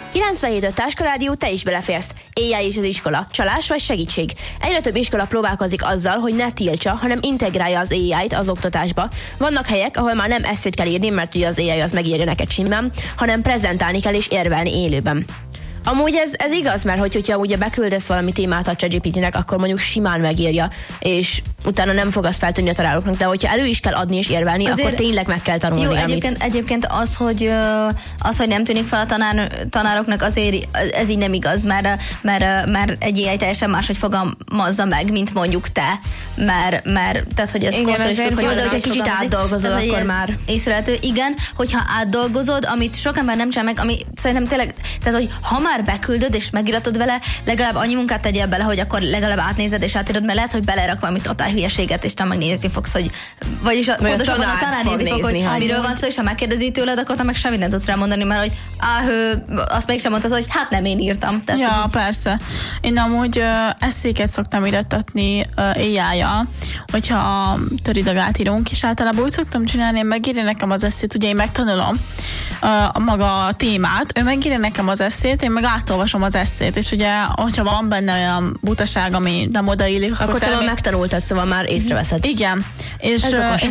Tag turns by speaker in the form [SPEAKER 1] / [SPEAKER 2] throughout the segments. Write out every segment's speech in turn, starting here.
[SPEAKER 1] 97.5 Táskarádió, te is beleférsz. AI és az iskola. Csalás vagy segítség? Egyre több iskola próbálkozik azzal, hogy ne tiltsa, hanem integrálja az AI-t az oktatásba. Vannak helyek, ahol már nem eszét kell írni, mert ugye az AI az megírja neked simán, hanem prezentálni kell és érvelni élőben. Amúgy ez igaz, mert hogyha ugye beküldesz valami témát a ChatGPT-nek, akkor mondjuk simán megírja, és utána nem fog azt feltűnni a tanároknak, de hogyha elő is kell adni és érvelni, azért, akkor tényleg meg kell tanulni.
[SPEAKER 2] Jó, egyébként az, hogy nem tűnik fel a tanároknak, azért ez így nem igaz, mert egy AI teljesen máshogy fogalmazza meg, mint mondjuk te, mert tehát, hogy ez kortól is függ, hogy
[SPEAKER 1] egy kicsit átdolgozod, akkor már
[SPEAKER 2] észrevehető. Igen, hogyha átdolgozod, amit sok ember nem csinál meg, ami szerintem tényleg, tehát, hogy ha már beküldöd és megiratod vele, legalább annyi munkát tegyél bele, hogy akkor legalább átnézed és átírod, mert lehet, hogy belerak valami totál hülyeséget, és te megnézni fogsz, hogy pontosan a tanár nézni fog, hogy miről van szó, és ha megkérdezi tőled, akkor te meg semmit nem tudsz rámondani, mert hogy azt mégsem mondtad, hogy hát nem én írtam. Tehát,
[SPEAKER 3] ja, persze. Én amúgy eszéket szoktam írattatni AI-jal, hogyha töridagát írunk, és általában úgy szoktam csinálni, én megírja nekem az eszét, ugye én megtanulom maga a témát, ő megírja nekem az eszét, én meg átolvasom az eszét, és ugye, hogyha van benne olyan butaság, ami nem odaillik,
[SPEAKER 1] akkor te megtanultad, szóval már észreveszed.
[SPEAKER 3] Igen. És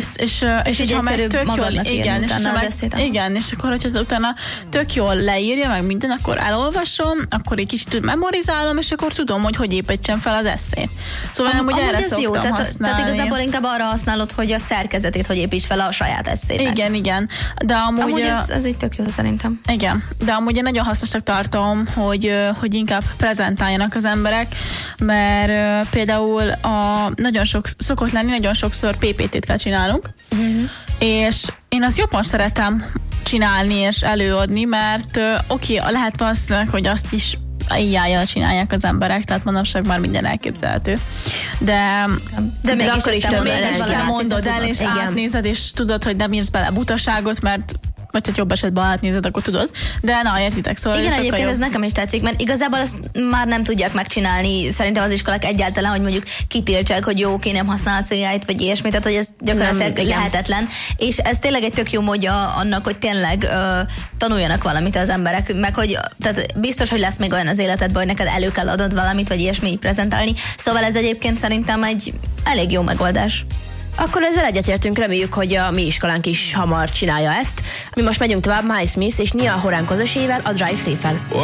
[SPEAKER 3] ha meg tök jól, igen, és akkor, hogyha utána tök jól leírja meg minden, akkor elolvasom, akkor egy kicsit memorizálom, és akkor tudom, hogy építsem fel az eszét. Szóval nem, hogy erre szoktam használni.
[SPEAKER 2] Tehát igazából inkább arra használod, hogy a szerkezetét, hogy építs fel a saját eszének.
[SPEAKER 3] Igen. De amúgy
[SPEAKER 2] ez így tök jó szerintem.
[SPEAKER 3] Igen, de amúgy én nagyon hasznosnak tartom, hogy inkább prezentáljanak az emberek, mert például szokott lenni, nagyon sokszor PPT-t kell csinálnunk, és én azt jobban szeretem csinálni és előadni, mert lehet valószínűleg, hogy azt is AI-jal csinálják az emberek, tehát manapság már minden elképzelhető. De
[SPEAKER 2] még
[SPEAKER 3] akkor is
[SPEAKER 2] több
[SPEAKER 3] mondod el, és átnézed, és tudod, hogy nem írsz bele butaságot, mert vagy ha jobb esetben átnézed, akkor tudod. De na, értitek, szóval
[SPEAKER 2] igen, egyébként ez nekem is tetszik, mert igazából ezt már nem tudják megcsinálni szerintem az iskolák egyáltalán, hogy mondjuk kitiltsák, hogy jó, nem használhatsz AI-t, vagy ilyesmit, tehát hogy ez gyakorlatilag lehetetlen. És ez tényleg egy tök jó módja annak, hogy tényleg tanuljanak valamit az emberek, meg hogy tehát biztos, hogy lesz még olyan az életedben, hogy neked elő kell adnod valamit, vagy ilyesmi prezentálni. Szóval ez egyébként szerintem egy elég jó megoldás.
[SPEAKER 1] Akkor ezzel egyetértünk, reméljük, hogy a mi iskolánk is hamar csinálja ezt. Mi most megyünk tovább Miles Smith és Niall Horan közösével a Drive Safe-el.